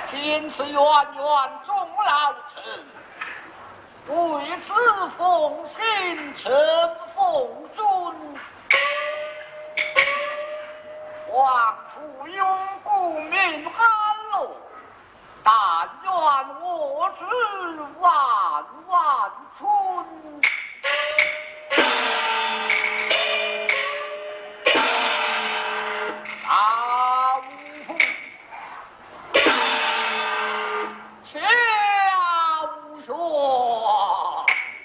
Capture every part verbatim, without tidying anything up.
今次远远众老臣，为此奉行承奉尊，黄土拥故民安乐，但愿我之万万春。大夫，切勿说。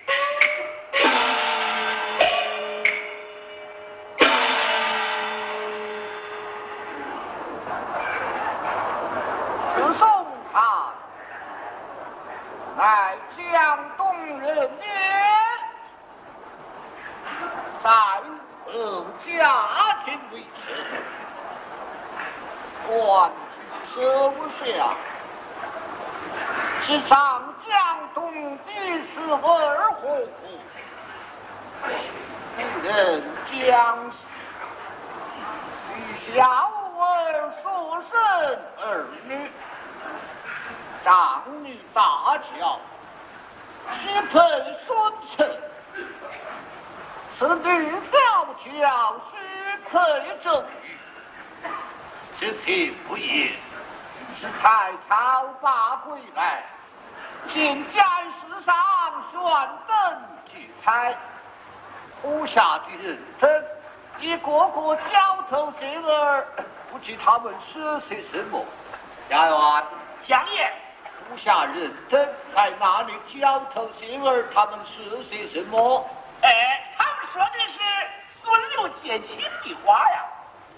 自宋汉，乃江东人也，在后家庭为生，官居首相，是长江东第十二户，人江西，系小儿所生儿女，长女大乔，许配孙承。此女小乔许配正玉，此情不言，是才朝罢归来，请将世上选登举差，湖下的人等一个个交头接耳，不知他们是些什么。家园相爷， 湖下人等在哪里交头接耳？他们是些什么？ 哎，他们说的是孙刘结亲的话呀。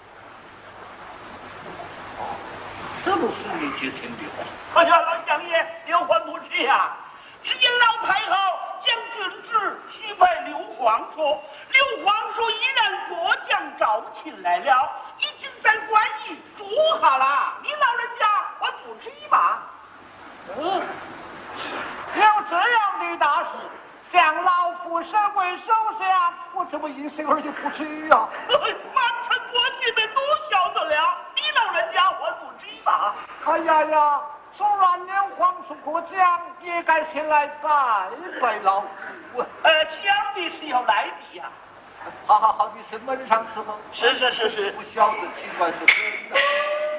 什么孙刘结亲的话？ 哎呀，老相爷，刘欢不知呀。只因老太后将郡职许配刘皇叔，刘皇叔依然过江招亲来了，已经在官驿住下了。你老人家我不知吧？ 嗯，有这样的大事，像老夫身为首相，我怎么一声儿就不知啊？ 满城百姓们都晓得了，你老人家我不知吧？ 哎呀呀！纵然连皇叔过江，也该前来拜拜老夫。 呃，想必是要来的呀。 好好好，你是门上伺候。 是是是是， 不晓得奇怪的很呐。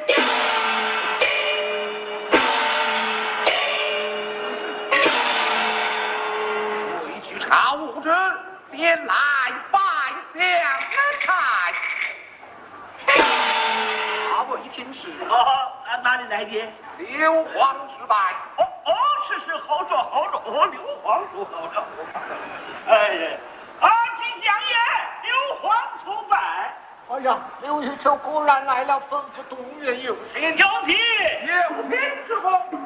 回去查物之，先来拜相太。哪位听使？ 哦，哪里来的？ 刘皇之拜。 哦哦，是是，好着好着，哦，刘皇叔好着。哎呀，啊，请相爷，刘皇叔拜。 哎呀，刘玉秋果然来了，吩咐动员有心。 有请， 有请之功。